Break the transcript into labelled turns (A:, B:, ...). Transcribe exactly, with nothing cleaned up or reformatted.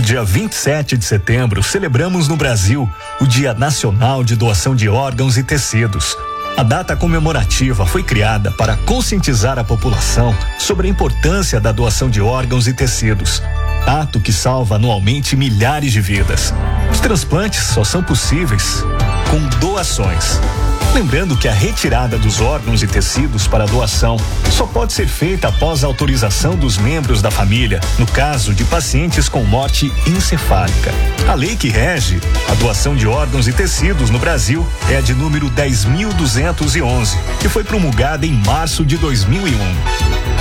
A: dia vinte e sete de setembro, celebramos no Brasil o Dia Nacional de Doação de Órgãos e Tecidos. A data comemorativa foi criada para conscientizar a população sobre a importância da doação de órgãos e tecidos, ato que salva anualmente milhares de vidas. Os transplantes só são possíveis com doações. Lembrando que a retirada dos órgãos e tecidos para doação só pode ser feita após a autorização dos membros da família, no caso de pacientes com morte encefálica. A lei que rege a doação de órgãos e tecidos no Brasil é a de número dez mil duzentos e onze, que foi promulgada em março de dois mil e um.